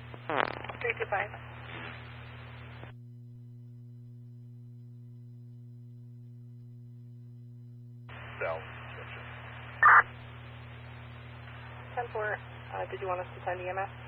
325. Cell. 10-4, did you want us to send EMS?